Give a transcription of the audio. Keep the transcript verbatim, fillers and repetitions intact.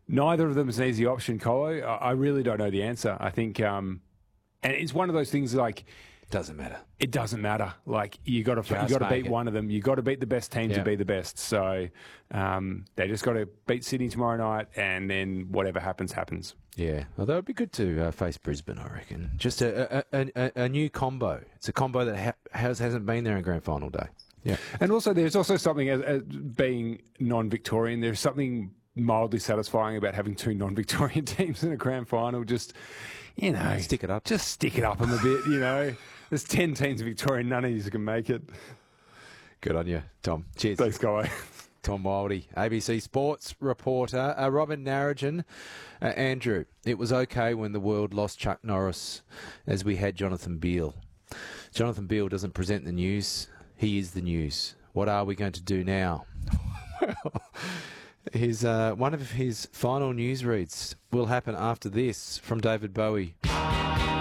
neither of them is an easy option, Colo. I, I really don't know the answer. I think, um, and it's one of those things like, Doesn't matter. it doesn't matter. Like you got to you Just got to make beat it. one of them. You got to beat the best team Yeah. to be the best. So um, they just got to beat Sydney tomorrow night, and then whatever happens, happens. Yeah, well, that would be good to uh, face Brisbane, I reckon. Just a, a, a, a new combo. It's a combo that ha- has, hasn't been there in grand final day. Yeah. And also, there's also something as, as being non-Victorian. There's something mildly satisfying about having two non-Victorian teams in a grand final. Just you know, Stick it up. Just stick it up them a bit. You know, there's ten teams in Victoria. None of you can make it. Good on you, Tom. Cheers. Thanks, Guy. Tom Wildey, A B C Sports reporter. Uh, Robin Narragin. Uh, Andrew, it was okay when the world lost Chuck Norris as we had Jonathan Beale. Jonathan Beale doesn't present the news. He is the news. What are we going to do now? his uh, one of his final news reads will happen after this from David Bowie.